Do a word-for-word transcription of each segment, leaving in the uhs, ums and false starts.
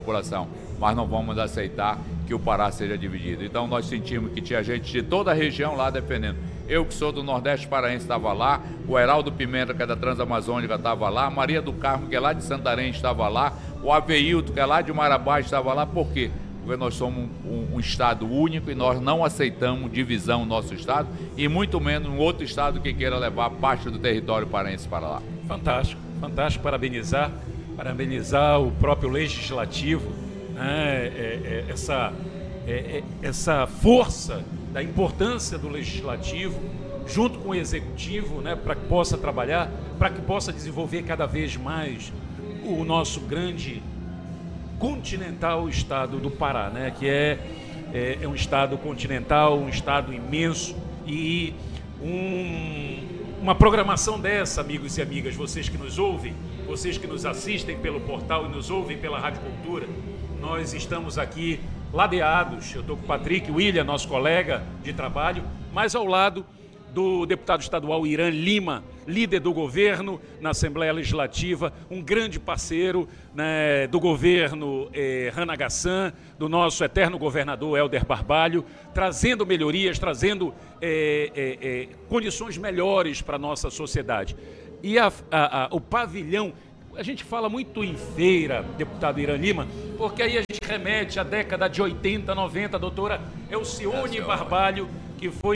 população, mas não vamos aceitar que o Pará seja dividido. Então nós sentimos que tinha gente de toda a região lá defendendo. Eu que sou do Nordeste Paraense estava lá, o Heraldo Pimenta, que é da Transamazônica, estava lá, a Maria do Carmo, que é lá de Santarém, estava lá, o Aveilton, que é lá de Marabá, estava lá. Por quê? Porque nós somos um, um, um estado único e nós não aceitamos divisão no nosso estado e muito menos um outro estado que queira levar parte do território paraense para lá. Fantástico, fantástico, parabenizar. Parabenizar o próprio Legislativo, né? é, é, essa, é, é, essa força da importância do Legislativo, junto com o Executivo, né? Para que possa trabalhar, para que possa desenvolver cada vez mais o nosso grande continental estado do Pará, né? Que é, é, é um estado continental, um estado imenso e um, uma programação dessa, amigos e amigas, vocês que nos ouvem, vocês que nos assistem pelo portal e nos ouvem pela Rádio Cultura, nós estamos aqui ladeados. Eu estou com o Patrick William, nosso colega de trabalho, mas ao lado do deputado estadual Irã Lima, líder do governo na Assembleia Legislativa, um grande parceiro, né, do governo eh, Rana Gassan, do nosso eterno governador Helder Barbalho, trazendo melhorias, trazendo eh, eh, eh, condições melhores para a nossa sociedade. E a, a, a, o pavilhão, a gente fala muito em feira, deputado Irã Lima, porque aí a gente remete à década de oitenta, noventa, a doutora Elcione Barbalho, que foi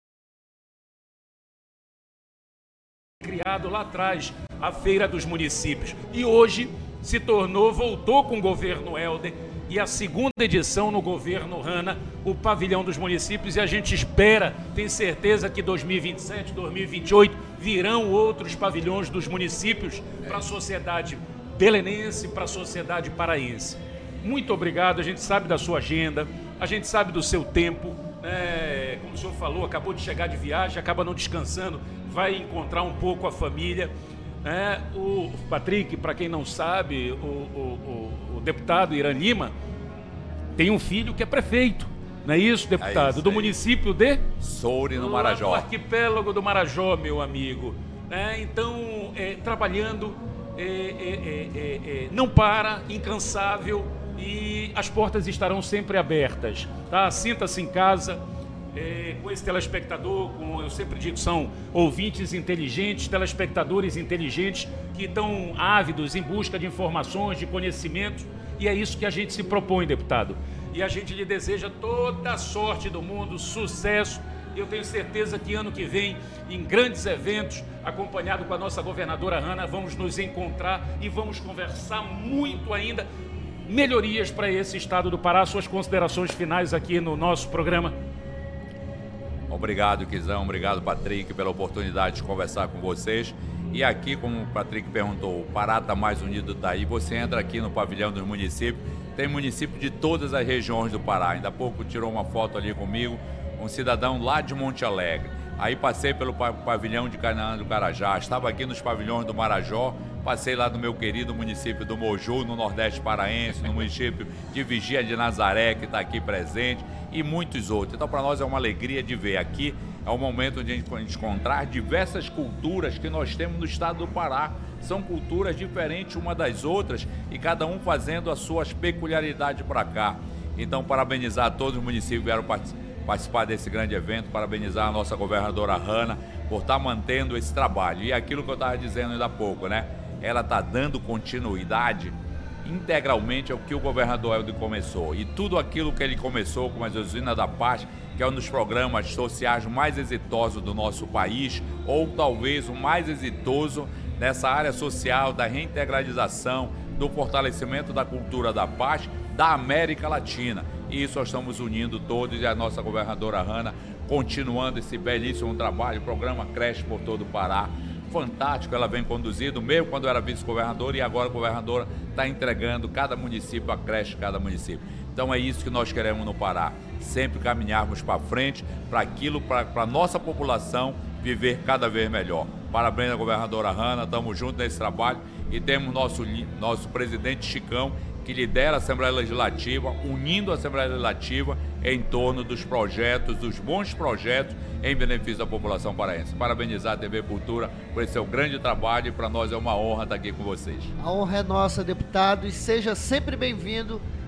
criado lá atrás, a Feira dos Municípios. E hoje se tornou, voltou com o governo Helder, e a segunda edição no governo Rana, o Pavilhão dos Municípios, e a gente espera, tem certeza que dois mil e vinte e sete, dois mil e vinte e oito virão outros pavilhões dos municípios para a sociedade belenense, para a sociedade paraense. Muito obrigado, a gente sabe da sua agenda, a gente sabe do seu tempo, né? Como o senhor falou, acabou de chegar de viagem, acaba não descansando, vai encontrar um pouco a família. É, o Patrick, para quem não sabe, o, o, o, o deputado Irã Lima tem um filho que é prefeito, não é isso, deputado? É isso, do município de Soure, no Marajó. No arquipélago do Marajó, meu amigo. É, então, é, trabalhando, é, é, é, é, não para, incansável, e as portas estarão sempre abertas. Tá? Sinta-se em casa. É, com esse telespectador, com, eu sempre digo, são ouvintes inteligentes, telespectadores inteligentes que estão ávidos em busca de informações, de conhecimentos, e é isso que a gente se propõe, deputado. E a gente lhe deseja toda a sorte do mundo, sucesso. Eu tenho certeza que ano que vem, em grandes eventos, acompanhado com a nossa governadora Rana, vamos nos encontrar e vamos conversar muito ainda, melhorias para esse estado do Pará. Suas considerações finais aqui no nosso programa. Obrigado, Kizão, obrigado, Patrick, pela oportunidade de conversar com vocês. E aqui, como o Patrick perguntou, o Pará está mais unido, está aí. Você entra aqui no pavilhão dos municípios, tem município de todas as regiões do Pará. Ainda há pouco tirou uma foto ali comigo, um cidadão lá de Monte Alegre. Aí passei pelo pavilhão de Canaã do Carajá, estava aqui nos pavilhões do Marajó, passei lá no meu querido município do Moju, no Nordeste Paraense, no município de Vigia de Nazaré, que está aqui presente, e muitos outros. Então, para nós é uma alegria de ver aqui, é o momento de a gente encontrar diversas culturas que nós temos no estado do Pará. São culturas diferentes uma das outras e cada um fazendo as suas peculiaridades para cá. Então, parabenizar todos os municípios que vieram participar. participar desse grande evento, parabenizar a nossa governadora Rana por estar mantendo esse trabalho. E aquilo que eu estava dizendo ainda há pouco, né? Ela está dando continuidade integralmente ao que o governador Helder começou. E tudo aquilo que ele começou, como a Usina da Paz, que é um dos programas sociais mais exitosos do nosso país, ou talvez o mais exitoso nessa área social da reintegralização, do fortalecimento da cultura da paz da América Latina. E isso nós estamos unindo todos, e a nossa governadora Rana continuando esse belíssimo trabalho, o programa Creche por todo o Pará. Fantástico, ela vem conduzindo, mesmo quando era vice-governadora, e agora a governadora está entregando cada município, a creche de cada município. Então é isso que nós queremos no Pará, sempre caminharmos para frente, para aquilo, para a nossa população viver cada vez melhor. Parabéns à governadora Rana, estamos juntos nesse trabalho, e temos nosso, nosso presidente Chicão, que lidera a Assembleia Legislativa, unindo a Assembleia Legislativa em torno dos projetos, dos bons projetos em benefício da população paraense. Parabenizar a T V Cultura por esse seu grande trabalho e para nós é uma honra estar aqui com vocês. A honra é nossa, deputado, e seja sempre bem-vindo